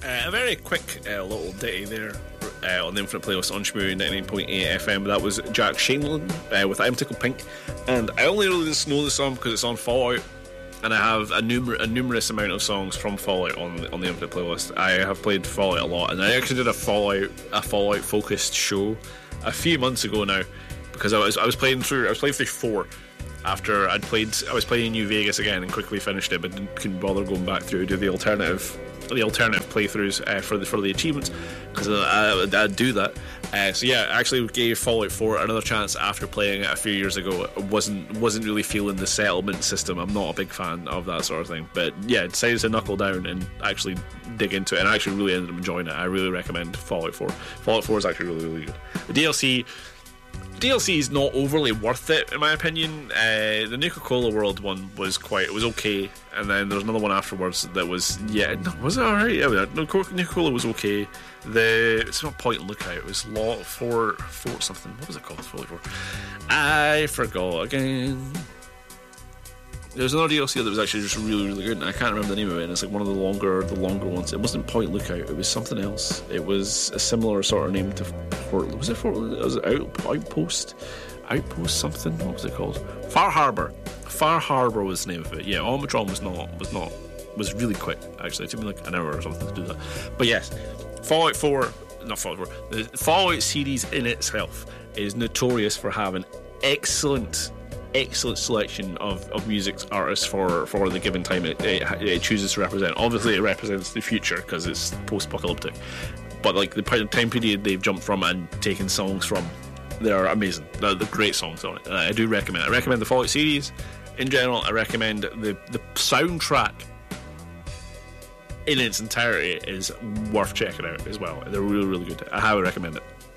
A very quick little ditty there on the Infinite Playlist on Shmoo 99.8 FM. That was Jack Shaneland with I'm Tickle Pink. And I only really just know the song because it's on Fallout, and I have a numerous amount of songs from Fallout on the Infinite Playlist. I have played Fallout a lot, and I actually did a Fallout focused show a few months ago now, because I was playing through 4 after I was playing New Vegas again and quickly finished it, but couldn't bother going back through to the alternative playthroughs for the achievements, because I'd do that. So yeah, I actually gave Fallout 4 another chance after playing it a few years ago. I wasn't really feeling the settlement system. I'm not a big fan of that sort of thing, but yeah, decided to knuckle down and actually dig into it, and I actually really ended up enjoying it. I really recommend Fallout 4. Fallout 4 is actually really, really good. The DLC is not overly worth it, in my opinion. The Nuka-Cola World one was okay, and then there was another one afterwards that was was it alright? Yeah, Nuka-Cola was okay. It's not Point and Lookout, it was Fort something. What was it called? I forgot again. There was another DLC that was actually just really, really good, and I can't remember the name of it, and it's like one of the longer ones. It wasn't Point Lookout, it was something else. It was a similar sort of name to Fort. Was it Fort? Was it Outpost something? What was it called? Far Harbor was the name of it. Yeah, Omicron was really quick, actually. It took me like an hour or something to do that. But yes, the Fallout series in itself is notorious for having excellent selection of music artists for the given time it chooses to represent. Obviously it represents the future because it's post-apocalyptic, but like the time period they've jumped from and taken songs from, they're amazing. They're great songs on it. I recommend the Fallout series in general. I recommend the soundtrack in its entirety is worth checking out as well. They're really, really good. I highly recommend it.